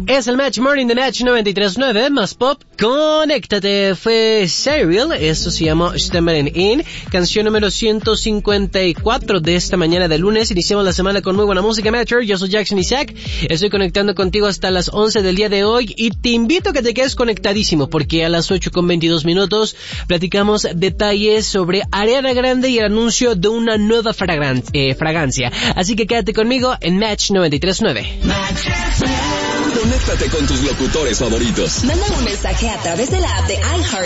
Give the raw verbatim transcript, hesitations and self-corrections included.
Es el Match Morning de Match noventa y tres punto nueve, más pop, conéctate. Fue Cyril, esto se llamó Stammering In, canción número ciento cincuenta y cuatro de esta mañana de lunes. Iniciamos la semana con muy buena música, Matcher. Yo soy Jackson Isaac, estoy conectando contigo hasta las once del día de hoy y te invito a que te quedes conectadísimo porque a las ocho con veintidós minutos platicamos detalles sobre Ariana Grande y el anuncio de una nueva fragran- eh, fragancia. Así que quédate conmigo en Match noventa y tres punto nueve. Conéctate con tus locutores favoritos. Manda un mensaje a través de la app de iHeart